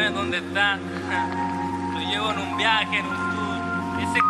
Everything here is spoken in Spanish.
dónde está. Lo llevo en un viaje, en un tour. Ese